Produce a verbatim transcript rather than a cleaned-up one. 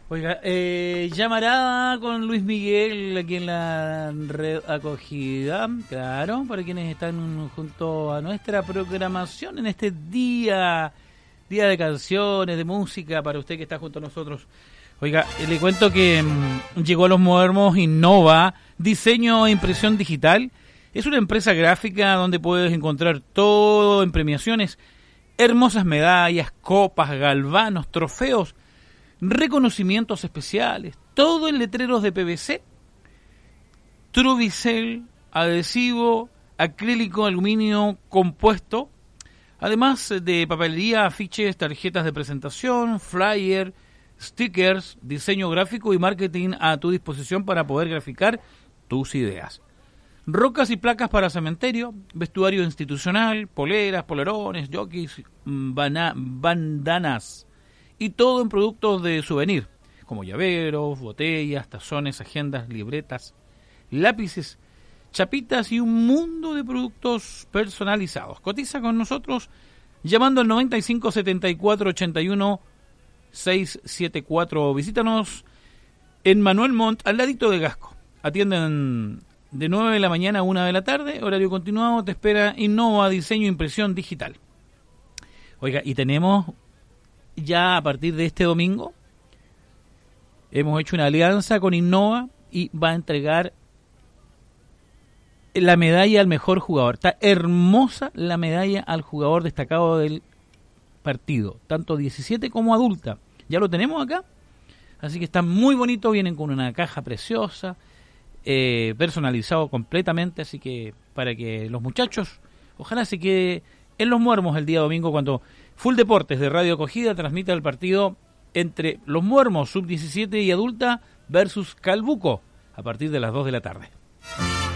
Oiga, eh, llamará con Luis Miguel aquí en la red acogida, claro, para quienes están junto a nuestra programación en este día, día de canciones, de música, para usted que está junto a nosotros. Oiga, le cuento que mmm, llegó a Los Muermos Innova, diseño e impresión digital. Es una empresa gráfica donde puedes encontrar todo en premiaciones, hermosas medallas, copas, galvanos, trofeos, reconocimientos especiales, todo en letreros de P V C, Trubicel, adhesivo, acrílico, aluminio compuesto, además de papelería, afiches, tarjetas de presentación, flyer, stickers, diseño gráfico y marketing a tu disposición para poder graficar tus ideas. Rocas y placas para cementerio, vestuario institucional, poleras, polerones, jockeys, bana- bandanas y todo en productos de souvenir, como llaveros, botellas, tazones, agendas, libretas, lápices, chapitas y un mundo de productos personalizados. Cotiza con nosotros llamando al noventa y cinco setenta y cuatro ochenta y uno seiscientos setenta y cuatro. Visítanos en Manuel Montt, al ladito de Gasco. Atienden de nueve de la mañana a una de la tarde, horario continuado. Te espera Innova Diseño e Impresión Digital. Oiga, y tenemos ya a partir de este domingo, hemos hecho una alianza con Innova y va a entregar la medalla al mejor jugador. Está hermosa la medalla al jugador destacado del partido, tanto diecisiete como adulta. Ya lo tenemos acá, así que está muy bonito, vienen con una caja preciosa, eh, personalizado completamente, así que para que los muchachos, ojalá se quede en Los Muermos el día domingo cuando Full Deportes de Radio Acogida transmite el partido entre Los Muermos sub diecisiete y adulta versus Calbuco a partir de las dos de la tarde.